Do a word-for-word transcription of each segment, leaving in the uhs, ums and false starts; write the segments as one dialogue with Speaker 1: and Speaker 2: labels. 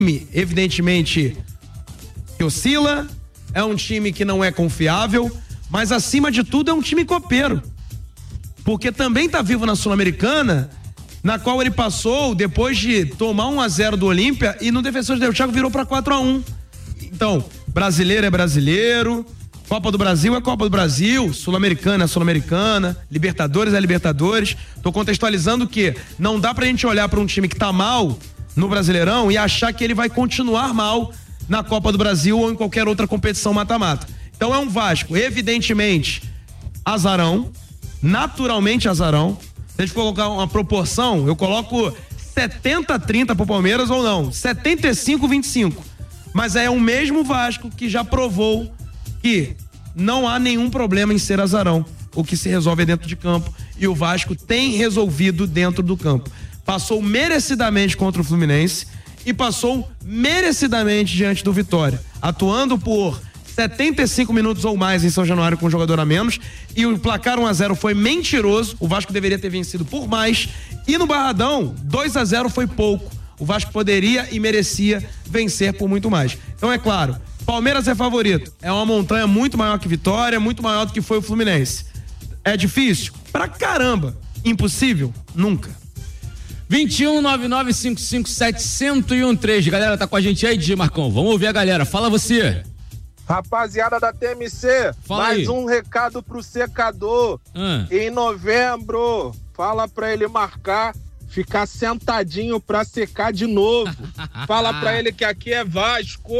Speaker 1: time, evidentemente, que oscila, é um time que não é confiável, mas acima de tudo é um time copeiro. Porque também tá vivo na Sul-Americana, na qual ele passou depois de tomar um a zero do Olímpia e no Defensores del Chaco virou para quatro a um. Então, brasileiro é brasileiro, Copa do Brasil é Copa do Brasil, Sul-Americana é Sul-Americana, Libertadores é Libertadores. Tô contextualizando que não dá pra gente olhar para um time que tá mal no Brasileirão e achar que ele vai continuar mal na Copa do Brasil ou em qualquer outra competição mata-mata. Então é um Vasco, evidentemente, azarão, naturalmente azarão. Se a gente colocar uma proporção, eu coloco setenta a trinta pro Palmeiras ou não, setenta e cinco a vinte e cinco. Mas é o mesmo Vasco que já provou que não há nenhum problema em ser azarão. O que se resolve é dentro de campo e o Vasco tem resolvido dentro do campo. Passou merecidamente contra o Fluminense e passou merecidamente diante do Vitória, atuando por setenta e cinco minutos ou mais em São Januário com um jogador a menos, e o placar um a zero foi mentiroso. O Vasco deveria ter vencido por mais, e no Barradão dois a zero foi pouco. O Vasco poderia e merecia vencer por muito mais. Então é claro, Palmeiras é favorito, é uma montanha muito maior que Vitória, muito maior do que foi o Fluminense. É difícil? Pra caramba. Impossível? Nunca.
Speaker 2: vinte e um, nove nove cinco cinco sete zero um três. Galera, tá com a gente aí, D J Marcão. Vamos ouvir a galera. Fala você.
Speaker 3: Rapaziada da T M C,
Speaker 2: Fala
Speaker 3: mais
Speaker 2: aí.
Speaker 3: um recado pro secador.
Speaker 2: Hum.
Speaker 3: Em novembro, fala pra ele marcar, ficar sentadinho pra secar de novo. Fala pra ele que aqui é Vasco.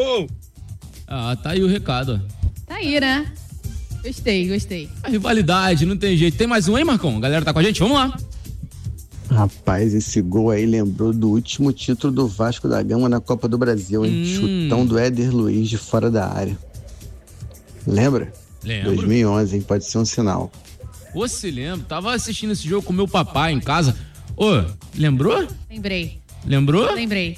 Speaker 2: Ah, tá aí o recado.
Speaker 4: Tá aí, né? Gostei, gostei.
Speaker 2: A rivalidade, não tem jeito. Tem mais um aí, Marcão? A galera tá com a gente? Vamos lá.
Speaker 5: Rapaz, esse gol aí lembrou do último título do Vasco da Gama na Copa do Brasil, hein?
Speaker 2: Hum.
Speaker 5: Chutão do Éder Luiz de fora da área. Lembra?
Speaker 2: Lembro.
Speaker 5: dois mil e onze, hein? Pode ser um sinal.
Speaker 2: Ô, se lembra. Tava assistindo esse jogo com meu papai em casa. Ô, lembrou?
Speaker 4: Lembrei.
Speaker 2: Lembrou?
Speaker 4: Lembrei.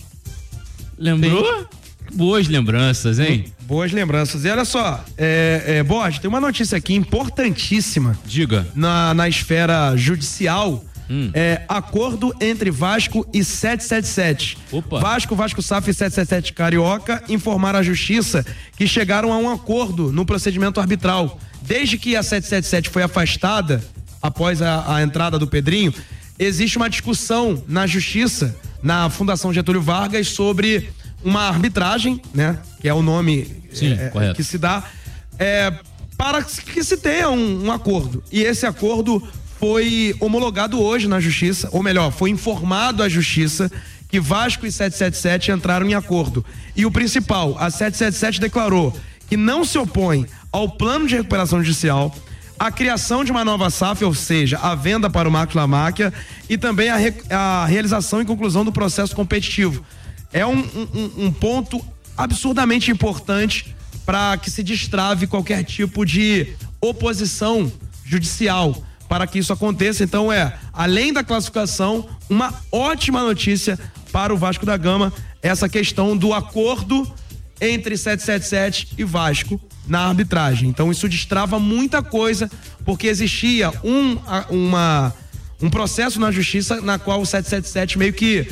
Speaker 2: Lembrou? Boas lembranças, hein?
Speaker 1: Boas lembranças. E olha só, é, é, Borges, tem uma notícia aqui importantíssima.
Speaker 2: Diga.
Speaker 1: Na, na esfera judicial.
Speaker 2: Hum.
Speaker 1: É, acordo entre Vasco e sete sete sete.
Speaker 2: Opa.
Speaker 1: Vasco, Vasco S A F e sete sete sete Carioca informaram à justiça que chegaram a um acordo no procedimento arbitral. Desde que a sete sete sete foi afastada, após a, a entrada do Pedrinho, existe uma discussão na justiça, na Fundação Getúlio Vargas, sobre uma arbitragem, né? Que é o nome
Speaker 2: Sim,
Speaker 1: é,
Speaker 2: correto.
Speaker 1: que se dá, é, para que se tenha um, um acordo. E esse acordo foi homologado hoje na justiça, ou melhor, foi informado à justiça que Vasco e sete sete sete entraram em acordo. E o principal, a sete sete sete declarou que não se opõe ao plano de recuperação judicial, a criação de uma nova S A F, ou seja, a venda para o Marcos Lamáquia, e também a, re, a realização e conclusão do processo competitivo. É um, um, um ponto absurdamente importante para que se destrave qualquer tipo de oposição judicial para que isso aconteça. Então é, além da classificação, uma ótima notícia para o Vasco da Gama, essa questão do acordo entre sete sete sete e Vasco na arbitragem. Então isso destrava muita coisa, porque existia um, uma, um processo na justiça na qual o sete sete sete meio que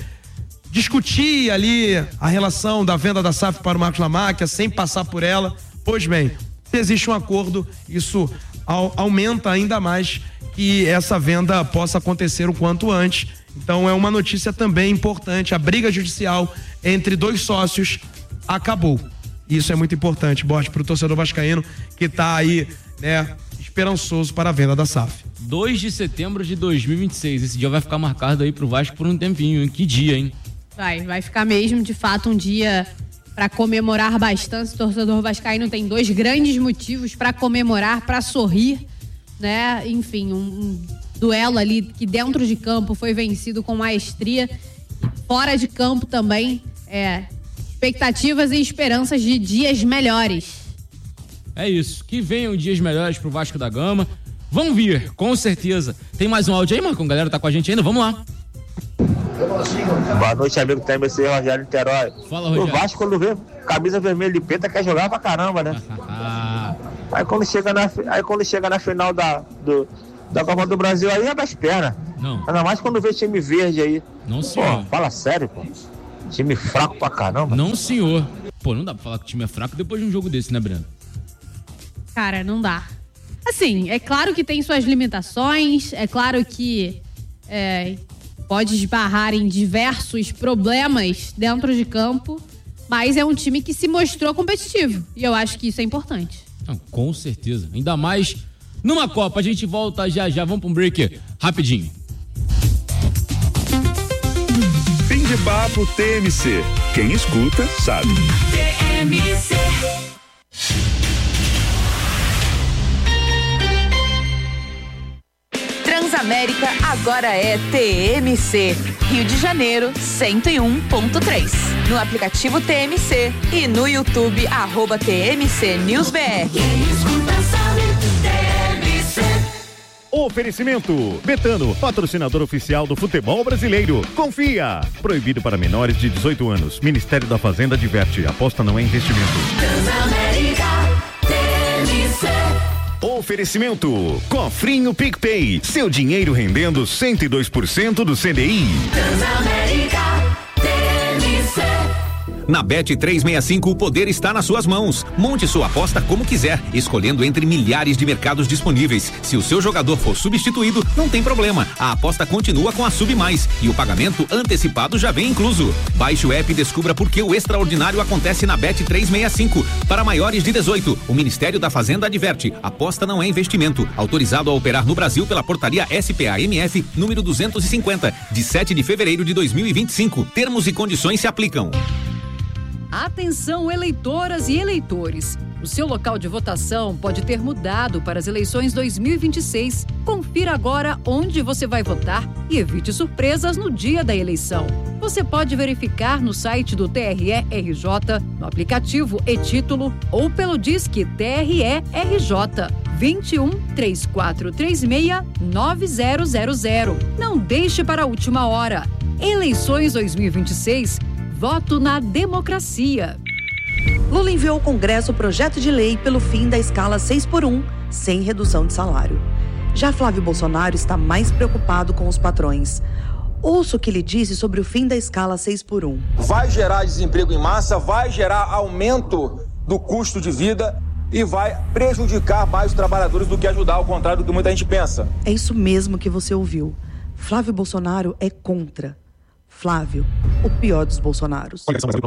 Speaker 1: discutia ali a relação da venda da S A F para o Marcos Lamáquia sem passar por ela. Pois bem, se existe um acordo, isso au- aumenta ainda mais que essa venda possa acontecer o quanto antes. Então é uma notícia também importante. A briga judicial entre dois sócios acabou. Isso é muito importante, Borges, para o torcedor vascaíno que está aí, né, esperançoso para a venda da S A F.
Speaker 2: dois de setembro de dois mil e vinte e seis. Esse dia vai ficar marcado aí pro Vasco por um tempinho, hein? Que dia, hein?
Speaker 4: Vai, vai ficar mesmo, de fato, um dia para comemorar bastante. O torcedor vascaíno tem dois grandes motivos para comemorar, para sorrir, né? Enfim, um, um duelo ali que dentro de campo foi vencido com maestria, fora de campo também, é, expectativas e esperanças de dias melhores.
Speaker 2: É isso, que venham dias melhores pro Vasco da Gama. Vão vir, com certeza. Tem mais um áudio aí, Marcão? A galera tá com a gente ainda, vamos lá.
Speaker 6: Boa noite, amigo T M C, Rogério Niterói.
Speaker 2: Fala, Rogério.
Speaker 6: O Vasco, quando vê camisa vermelha e preta, quer jogar pra caramba, né? aí, quando chega na, aí quando chega na final da, do, da Copa do Brasil, aí é das pernas.
Speaker 2: Não.
Speaker 6: Ainda mais quando vê time verde aí.
Speaker 2: Não, senhor.
Speaker 6: Pô, fala sério, pô. Time fraco pra caramba.
Speaker 2: Não, senhor. Pô, não dá pra falar que o time é fraco depois de um jogo desse, né, Breno?
Speaker 4: Cara, não dá. Assim, é claro que tem suas limitações, é claro que é, pode esbarrar em diversos problemas dentro de campo, mas é um time que se mostrou competitivo. E eu acho que isso é importante.
Speaker 2: Não, com certeza. Ainda mais numa Copa. A gente volta já já. Vamos pra um break rapidinho.
Speaker 7: Fim de papo T M C. Quem escuta, sabe. T M C.
Speaker 8: Transamérica agora é T M C. Rio de Janeiro, cento e um ponto três. No aplicativo T M C e no YouTube, arroba T M C News B R.
Speaker 9: Quem escuta sabe, T M C.
Speaker 10: Oferecimento Betano, patrocinador oficial do futebol brasileiro. Confia. Proibido para menores de dezoito anos. Ministério da Fazenda adverte. Aposta não é investimento.
Speaker 9: Transamérica, T M C.
Speaker 10: Oferecimento Cofrinho PicPay, seu dinheiro rendendo cento e dois por cento do C D I.
Speaker 9: Transamérica, T M C.
Speaker 11: Na Bet trezentos e sessenta e cinco, o poder está nas suas mãos. Monte sua aposta como quiser, escolhendo entre milhares de mercados disponíveis. Se o seu jogador for substituído, não tem problema. A aposta continua com a Sub Mais e o pagamento antecipado já vem incluso. Baixe o app e descubra por que o extraordinário acontece na Bet trezentos e sessenta e cinco. Para maiores de dezoito, o Ministério da Fazenda adverte: aposta não é investimento. Autorizado a operar no Brasil pela portaria S P A M F número duzentos e cinquenta, de sete de fevereiro de dois mil e vinte e cinco. Termos e condições se aplicam.
Speaker 12: Atenção, eleitoras e eleitores. O seu local de votação pode ter mudado para as eleições dois mil e vinte e seis. Confira agora onde você vai votar e evite surpresas no dia da eleição. Você pode verificar no site do T R E R J, no aplicativo e-Título ou pelo Disque T R E R J vinte e um, três quatro três seis, nove zero zero zero. Não deixe para a última hora. Eleições dois mil e vinte e seis. Voto na democracia.
Speaker 13: Lula enviou ao Congresso o projeto de lei pelo fim da escala seis por um, sem redução de salário. Já Flávio Bolsonaro está mais preocupado com os patrões. Ouça o que ele disse sobre o fim da escala seis por um.
Speaker 14: Vai gerar desemprego em massa, vai gerar aumento do custo de vida e vai prejudicar mais os trabalhadores do que ajudar, ao contrário do que muita gente pensa.
Speaker 13: É isso mesmo que você ouviu. Flávio Bolsonaro é contra. Flávio, o pior dos Bolsonaros.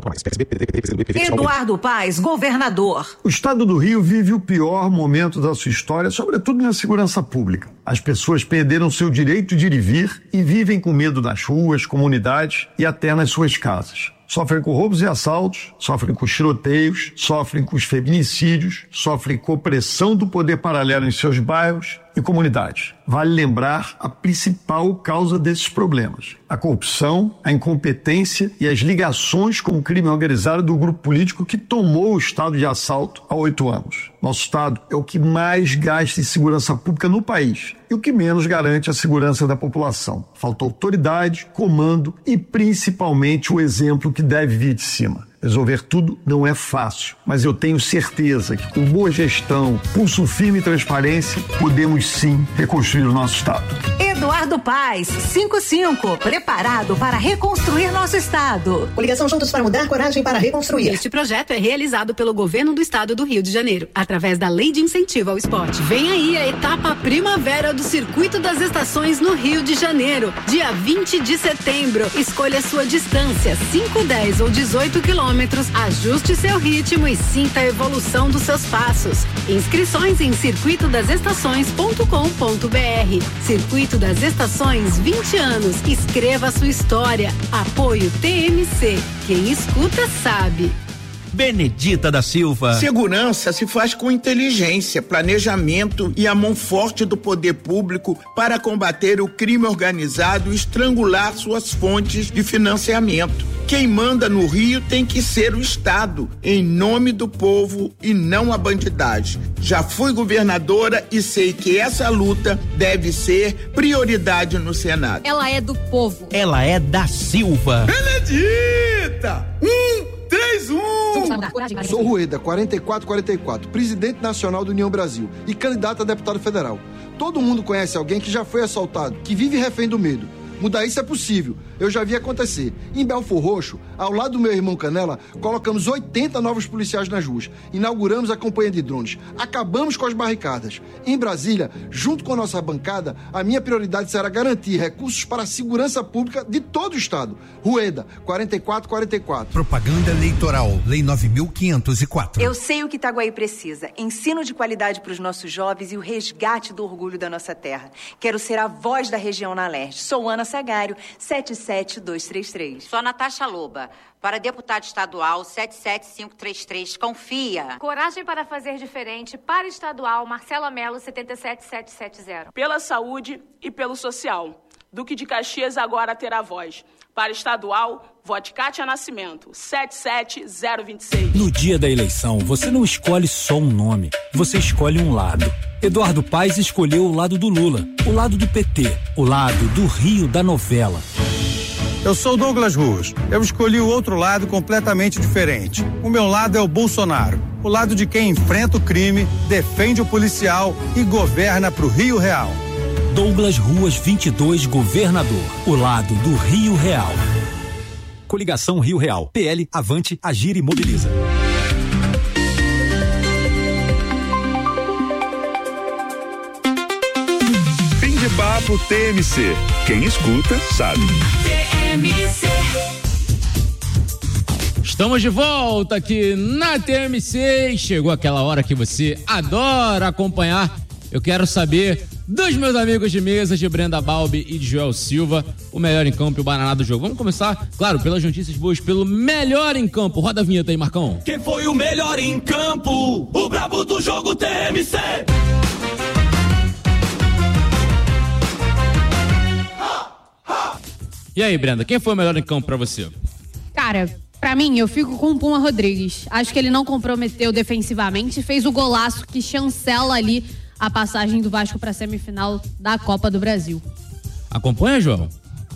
Speaker 15: Eduardo Paes, governador.
Speaker 16: O estado do Rio vive o pior momento da sua história, sobretudo na segurança pública. As pessoas perderam seu direito de ir e vir e vivem com medo nas ruas, comunidades e até nas suas casas. Sofrem com roubos e assaltos, sofrem com tiroteios, sofrem com os feminicídios, sofrem com opressão do poder paralelo em seus bairros e comunidades. Vale lembrar a principal causa desses problemas: a corrupção, a incompetência e as ligações com o crime organizado do grupo político que tomou o estado de assalto há oito anos. Nosso estado é o que mais gasta em segurança pública no país e o que menos garante a segurança da população. Falta autoridade, comando e principalmente o exemplo que deve vir de cima. Resolver tudo não é fácil, mas eu tenho certeza que com boa gestão, pulso firme e transparência, podemos sim reconstruir o nosso estado.
Speaker 15: Eduardo Paes, cinquenta e cinco, preparado para reconstruir nosso estado.
Speaker 17: Coligação Juntos para Mudar, coragem para reconstruir.
Speaker 18: Este projeto é realizado pelo governo do estado do Rio de Janeiro, através da Lei de Incentivo ao Esporte. Vem aí a etapa primavera do Circuito das Estações no Rio de Janeiro, dia vinte de setembro. Escolha sua distância, cinco, dez ou dezoito quilômetros. Ajuste seu ritmo e sinta a evolução dos seus passos. Inscrições em circuito das estações ponto com ponto b r. Circuito das Estações, vinte anos. Escreva sua história. Apoio T M C. Quem escuta sabe.
Speaker 19: Benedita da Silva.
Speaker 20: Segurança se faz com inteligência, planejamento e a mão forte do poder público para combater o crime organizado e estrangular suas fontes de financiamento. Quem manda no Rio tem que ser o Estado, em nome do povo e não a bandidagem. Já fui governadora e sei que essa luta deve ser prioridade no Senado.
Speaker 18: Ela é do povo.
Speaker 19: Ela é da Silva.
Speaker 20: Benedita! Um! três, um!
Speaker 21: Sou Rueda, quarenta e quatro quarenta e quatro, presidente nacional do União Brasil e candidato a deputado federal. Todo mundo conhece alguém que já foi assaltado, que vive refém do medo. Mudar isso é possível. eu já vi acontecer. Em Belfor Roxo, ao lado do meu irmão Canela, colocamos oitenta novos policiais nas ruas. Inauguramos a campanha de drones. Acabamos com as barricadas. Em Brasília, junto com a nossa bancada, a minha prioridade será garantir recursos para a segurança pública de todo o estado. Rueda, quarenta e quatro quarenta e quatro.
Speaker 3: Propaganda eleitoral, Lei nove mil quinhentos e quatro.
Speaker 22: Eu sei o que Itaguaí precisa. Ensino de qualidade para os nossos jovens e o resgate do orgulho da nossa terra. Quero ser a voz da região na Leste. Sou Ana Sagário, sete sete dois três três.
Speaker 23: Sou Natasha Loba, para deputado estadual sete sete cinco três três. Confia.
Speaker 24: Coragem para fazer diferente, para estadual Marcela Melo sete sete sete sete zero.
Speaker 25: Pela saúde e pelo social. Duque de Caxias agora terá voz. Para estadual, vote Cátia Nascimento, sete sete zero dois seis.
Speaker 26: No dia da eleição, você não escolhe só um nome, você escolhe um lado. Eduardo Paes escolheu o lado do Lula, o lado do P T, o lado do Rio da novela.
Speaker 27: Eu sou Douglas Ruas. Eu escolhi o outro lado completamente diferente. O meu lado é o Bolsonaro, o lado de quem enfrenta o crime, defende o policial e governa pro Rio Real.
Speaker 26: Douglas Ruas vinte e dois, governador, o lado do Rio Real.
Speaker 28: Coligação Rio Real, P L, Avante, Agir e Mobiliza.
Speaker 7: Fim de papo T M C. Quem escuta, sabe.
Speaker 9: T M C.
Speaker 2: Estamos de volta aqui na T M C e chegou aquela hora que você adora acompanhar. Eu quero saber dos meus amigos de mesa, de Brenda Balbi e de Joel Silva, o melhor em campo e o bananá do jogo. Vamos começar, claro, pelas notícias boas, pelo melhor em campo. Roda a vinheta aí, Marcão.
Speaker 9: Quem foi o melhor em campo? O brabo do jogo T M C.
Speaker 2: E aí, Brenda, quem foi o melhor em campo pra você?
Speaker 4: Cara, pra mim, eu fico com o Puma Rodrigues. Acho que ele não comprometeu defensivamente, fez o golaço que chancela ali a passagem do Vasco pra semifinal da Copa do Brasil.
Speaker 2: Acompanha, João?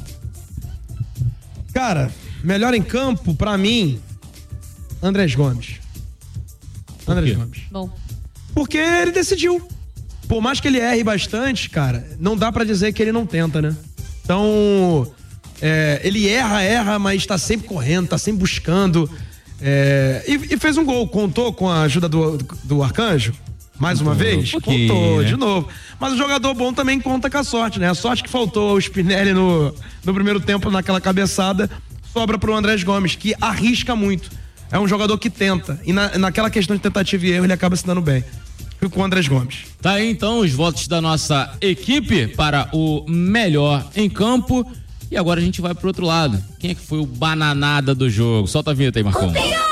Speaker 1: Cara, melhor em campo, pra mim, Andrés Gomes. Andrés Gomes.
Speaker 4: Bom.
Speaker 1: Porque ele decidiu. Por mais que ele erre bastante, cara, não dá pra dizer que ele não tenta, né? Então, é, ele erra, erra, mas tá sempre correndo, tá sempre buscando. É, e, e fez um gol. Contou com a ajuda do, do, do Arcanjo? Mais uma vez?
Speaker 2: Um
Speaker 1: Contou,
Speaker 2: né?
Speaker 1: de novo. Mas o jogador bom também conta com a sorte, né? A sorte que faltou ao Spinelli no, no primeiro tempo, naquela cabeçada, sobra pro Andrés Gomes, que arrisca muito. É um jogador que tenta. E na, naquela questão de tentativa e erro, ele acaba se dando bem. Fico com o Andrés Gomes.
Speaker 2: Tá aí, então, os votos da nossa equipe para o melhor em campo. E agora a gente vai pro outro lado. Quem é que foi o bananada do jogo? Solta a vinheta aí, Marcão.